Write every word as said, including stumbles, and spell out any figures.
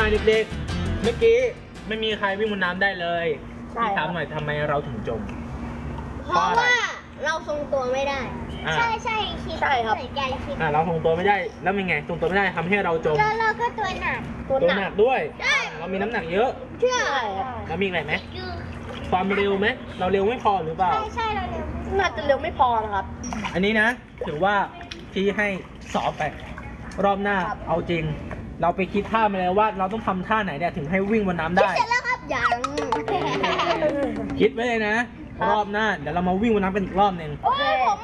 เด็กๆเมื่อกี้ไม่มีใครวิ่งบนน้ำได้เลยพี่ถามหน่อยทำไมเราถึงจมเพราะว่าเราทรงตัวไม่ได้อ่าใช่ใช่คิดใช่ครับเหมือนกันคิดอ่าเราทรงตัวไม่ได้แล้วเป็นไงทรงตัวไม่ได้ทำให้เราจมแล้วเราก็ตัวหนักตัวตัวหนัหนักกด้วยใช่เรามีน้ำหนักเยอะเชื่อใช่ครับแล้วมีอะไรไหมคือความเร็วไหมเราเร็วไม่พอหรือเปล่าใช่ใช่เราเร็วน่าจะเร็วไม่พอนะครับอันนี้นะถือว่าพี่ให้สอบไปรอบหน้าครับเอาจริง เราไปคิดท่ามาเลยว่าเราต้องทำท่าไหนเนี่ยถึงให้วิ่งบนน้ำได้เสร็จแล้วครับยังคิดไว้เลยนะ รอบหน้าเดี๋ยวเรามาวิ่งบนน้ำเป็นอีกรอบหนึ่งโอ้ยผม